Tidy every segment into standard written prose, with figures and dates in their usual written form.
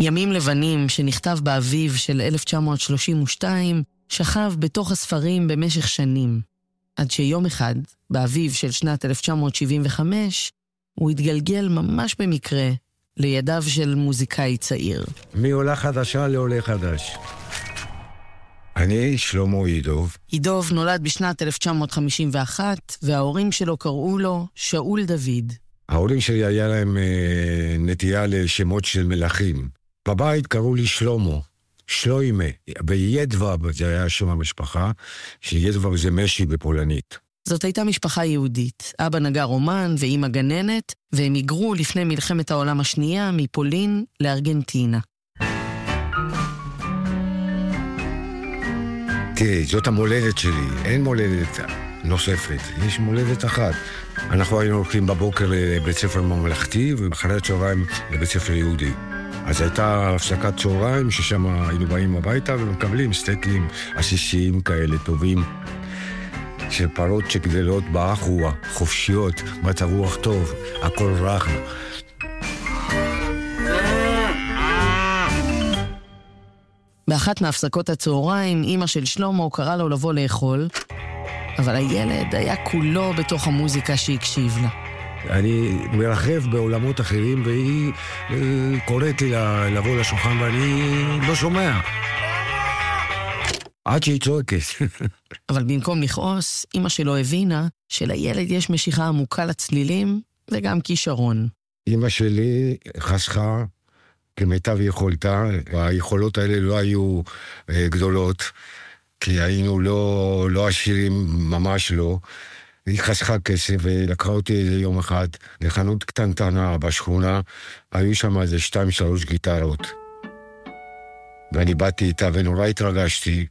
ימים לבנים, שנכתב באביב של 1932, שכב בתוך הספרים במשך שנים, עד שיום אחד, באביב של שנת 1975, הוא התגלגל ממש במקרה לידיו של מוזיקאי צעיר. מעולה חדשה לעולה חדש. אני שלמה אידוב. אידוב נולד בשנת 1951, וההורים שלו קראו לו שאול דוד. ההורים שלי היה להם נטייה לשמות של מלכים. בבית קראו לי שלמה, שלוימה, בידווה, זה היה שם המשפחה, שידווה זה משי בפולנית. זאת הייתה משפחה יהודית. אבא נגר רומן ואמא גננת, והם היגרו לפני מלחמת העולם השנייה מפולין לארגנטינה. תראי, זאת המולדת שלי, אין מולדת נוספת, יש מולדת אחת. אנחנו היינו הולכים בבוקר לבית ספר ממלכתי, ואחרי הצהריים לבית ספר יהודי. אז הייתה הפסקת צהריים, ששם היינו באים הביתה ומקבלים סטייקים עסיסיים כאלה טובים, של פרות שגדלות באחווה, חופשיות, מצב רוח טוב, הכל רך. באחת מהפסקות הצהריים, אמא של שלמה קרא לו לבוא לאכול, אבל הילד היה כולו בתוך המוזיקה שהקשיב לה. אני מרחב בעולמות אחרים, והיא קוראת לי לבוא לשולחן, ואני לא שומע. עד שהיא צועקת. אבל במקום לכעוס, אמא שלו הבינה שלילד יש משיכה עמוקה לצלילים וגם כישרון. אמא שלי חסכה כמיטב יכולתה, והיכולות האלה לא היו גדולות, כי היינו לא עשירים, ממש לא. היא חסכה כסף ולקחה אותי איזה יום אחד לחנות קטנטנה בשכונה, היו שם איזה 2-3 גיטרות. ואני באתי איתה ונורא התרגשתי.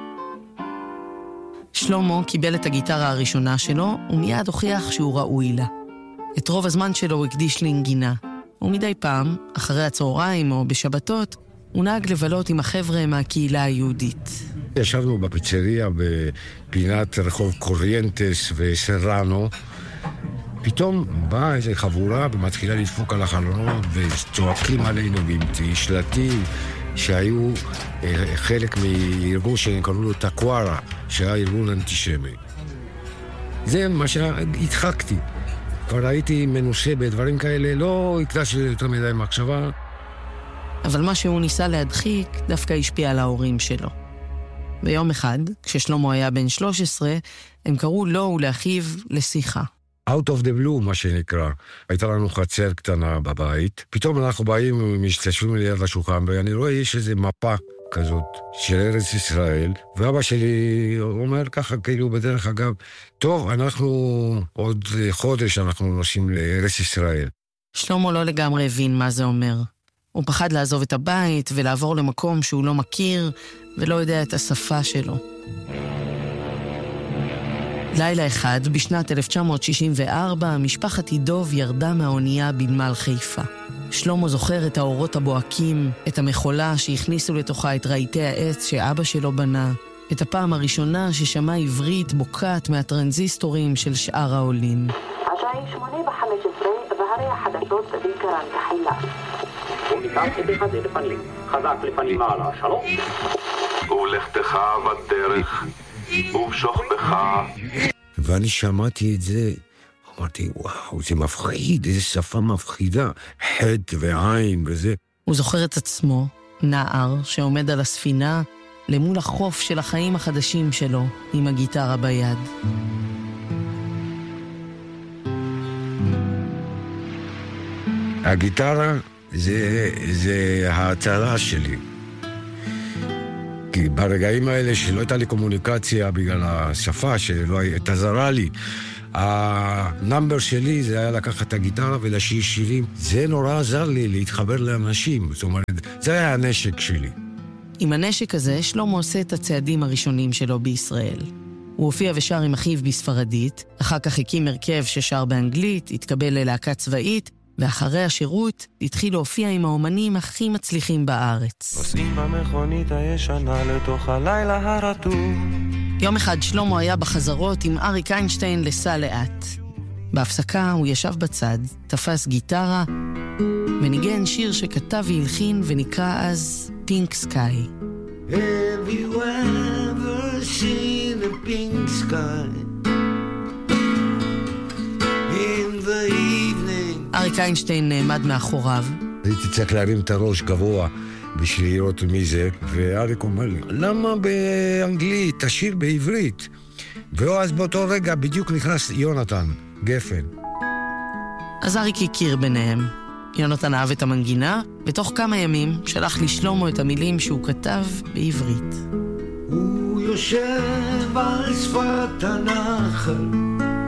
שלמה קיבל את הגיטרה הראשונה שלו, ומיד הוכיח שהוא ראוי לה. את רוב הזמן שלו הוא הקדיש לנגינה, ומדי פעם, אחרי הצהריים או בשבתות, הוא נהג לבלות עם החבר'ה מהקהילה היהודית. ישבנו בפיצריה בפינת רחוב קוריינטס וסרנו. פתאום באה איזו חבורה ומתחילה לדפוק על החלונות וצועקים עלינו עם שלטים שהיו חלק מארגון שקראו לו טקוארה, שהיה ארגון אנטישמי. זה מה שהדחקתי. כבר הייתי מנוסה בדברים כאלה, לא הקדשתי יותר מדי מחשבה. אבל מה שהוא ניסה להדחיק דווקא השפיע על ההורים שלו. ביום אחד, כששלמה היה בן 13, הם קראו לו ולאחיו לשיחה. Out of the blue, מה שנקרא. הייתה לנו חצר קטנה בבית. פתאום אנחנו באים ומשתשבים ליד השולחן, ואני רואה יש איזו מפה כזאת של ארץ ישראל, ואבא שלי אומר ככה, כאילו בדרך אגב, טוב, אנחנו עוד חודש אנחנו נוסעים לארץ ישראל. שלמה לא לגמרי הבין מה זה אומר. הוא פחד לעזוב את הבית ולעבור למקום שהוא לא מכיר ולא יודע את השפה שלו. לילה אחד, בשנת 1964, משפחת אידוב ירדה מהאונייה בנמל חיפה. שלמה זוכר את האורות הבוהקים, את המחולה שהכניסו לתוכה את רהיטי העץ שאבא שלו בנה, את הפעם הראשונה ששמע עברית בוקעת מהטרנזיסטורים של שאר העולים. השעה 8:15 והרי החדשות בעיקרן כחילה. ומכך בחזה לפנים, חזק לפנים מעלה, שלום. ולכתך בדרך, ובשוך בך. ואני שמעתי את זה, אמרתי, וואו, זה מפחיד, איזו שפה מפחידה, חד ועין וזה. הוא זוכר את עצמו, נער שעומד על הספינה, למול החוף של החיים החדשים שלו, עם הגיטרה ביד. הגיטרה זה ההצלה שלי. כי ברגעים האלה שלא הייתה לי קומוניקציה בגלל השפה שלא הייתה זרה לי, הנאמבר שלי זה היה לקחת את הגיטרה ולשיר שירים. זה נורא עזר לי להתחבר לאנשים. זאת אומרת, זה היה הנשק שלי. עם הנשק הזה, שלמה עושה את הצעדים הראשונים שלו בישראל. הוא הופיע ושר עם אחיו בספרדית, אחר כך הקים הרכב ששר באנגלית, התקבל ללהקה צבאית, ואחרי השירות התחיל להופיע עם האומנים הכי מצליחים בארץ. נוסעים במכונית הישנה לתוך הלילה הרטוב. יום אחד שלמה היה בחזרות עם אריק איינשטיין לסע לאט. בהפסקה הוא ישב בצד, תפס גיטרה וניגן שיר שכתב והלחין ונקרא אז פינק סקאי. Have you ever seen a pink sky in the evening? אריק איינשטיין נעמד מאחוריו. הייתי צריך להרים את הראש גבוה בשביל לראות מי זה, ואריק אומר לי, למה באנגלית? תשאיר בעברית. ואז באותו רגע בדיוק נכנס יונתן גפן. אז אריק הכיר ביניהם. יונתן אהב את המנגינה, ותוך כמה ימים שלח לשלומו את המילים שהוא כתב בעברית. הוא יושב על שפת הנחל